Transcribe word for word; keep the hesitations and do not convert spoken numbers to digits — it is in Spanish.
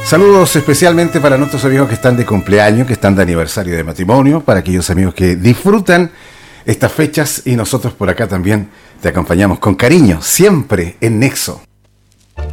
Saludos especialmente para nuestros amigos que están de cumpleaños, que están de aniversario de matrimonio, para aquellos amigos que disfrutan estas fechas, y nosotros por acá también te acompañamos con cariño, siempre en Nexo.